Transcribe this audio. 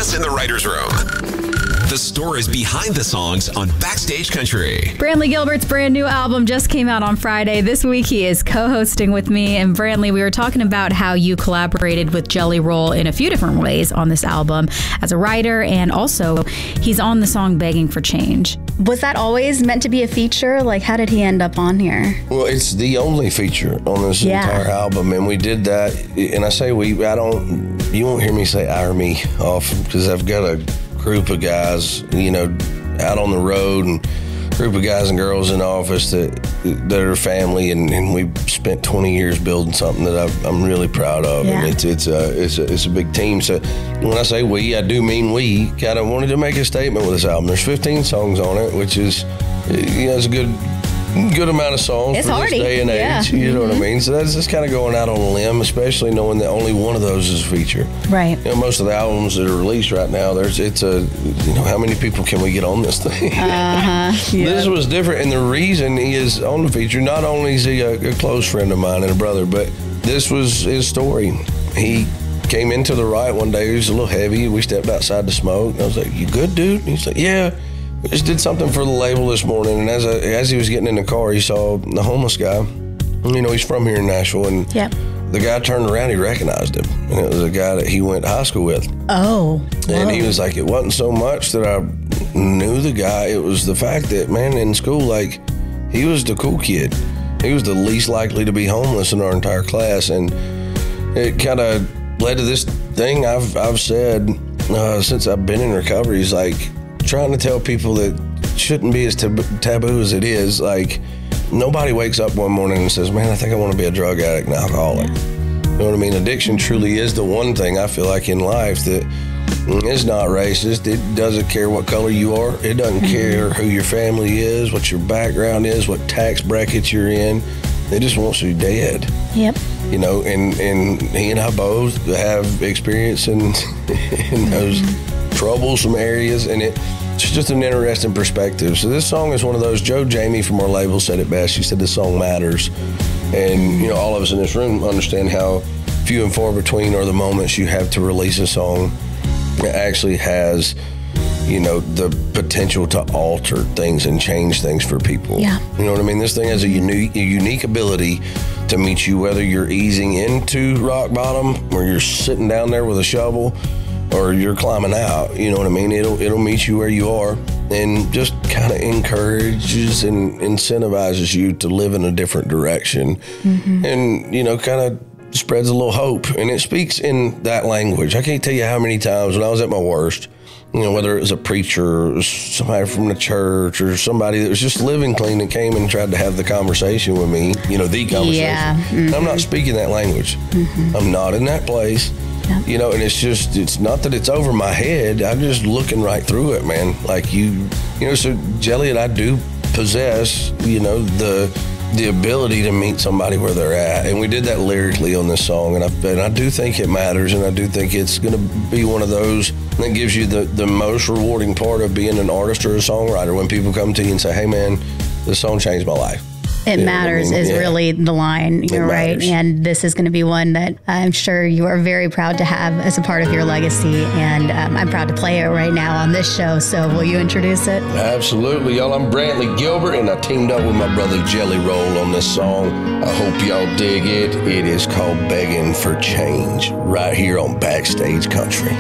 just in the writer's room. The stories behind the songs on Backstage Country. Brantley Gilbert's brand new album just came out on Friday. This week he is co-hosting with me. And Brantley, we were talking about how you collaborated with Jelly Roll in a few different ways on this album as a writer, and also he's on the song Begging for Change. Was that always meant to be a feature? Like, how did he end up on here? Well, it's the only feature on this entire album, and we did that. And I say you won't hear me say I or me often, because I've got a group of guys, out on the road, and group of guys and girls in the office that are family, and we've spent 20 years building something that I'm really proud of, and it's a big team. So when I say we, I do mean we. Kind of wanted to make a statement with this album. There's 15 songs on it, which is, it's a good amount of songs for this day and age. You know what I mean? So that's just kind of going out on a limb, especially knowing that only one of those is a feature. Right. Most of the albums that are released right now, how many people can we get on this thing? This was different, and the reason he is on the feature, not only is he a close friend of mine and a brother, but this was his story. He came into the right one day. He was a little heavy. We stepped outside to smoke. I was like, "You good, dude?" And he's like, "Yeah. I just did something for the label this morning," and as he was getting in the car, he saw the homeless guy. He's from here in Nashville, and the guy turned around, he recognized him, and it was a guy that he went to high school with. Oh. And he was like, it wasn't so much that I knew the guy, it was the fact that, man, in school, like, he was the cool kid. He was the least likely to be homeless in our entire class, and it kind of led to this thing I've said since I've been in recovery, is like, trying to tell people that it shouldn't be as taboo as it is. Like, nobody wakes up one morning and says, "Man, I think I want to be a drug addict and alcoholic." You know what I mean? Addiction truly is the one thing I feel like in life that is not racist. It doesn't care what color you are. It doesn't care who your family is, what your background is, what tax bracket you're in. It just wants you dead. Yep. And he and I both have experience in those troublesome areas, and it's just an interesting perspective. So this song is one of those. Joe Jamie from our label said it best. She said this song matters, and all of us in this room understand how few and far between are the moments you have to release a song that actually has the potential to alter things and change things for people. Yeah. You know what I mean? This thing has a unique ability to meet you, whether you're easing into rock bottom or you're sitting down there with a shovel, or you're climbing out. You know what I mean? It'll meet you where you are, and just kind of encourages and incentivizes you to live in a different direction, and kind of spreads a little hope. And it speaks in that language. I can't tell you how many times when I was at my worst, whether it was a preacher or somebody from the church or somebody that was just living clean and came and tried to have the conversation with me, the conversation. Yeah. I'm not speaking that language. I'm not in that place. And it's not that it's over my head. I'm just looking right through it, man. Like so Jelly and I do possess, the ability to meet somebody where they're at. And we did that lyrically on this song. And I do think it matters. And I do think it's going to be one of those that gives you the most rewarding part of being an artist or a songwriter, when people come to you and say, "Hey, man, this song changed my life." It matters is really the line. You're right. And this is going to be one that I'm sure you are very proud to have as a part of your legacy. And I'm proud to play it right now on this show. So will you introduce it? Absolutely, y'all. I'm Brantley Gilbert, and I teamed up with my brother Jelly Roll on this song. I hope y'all dig it. It is called Begging for Change, right here on Backstage Country.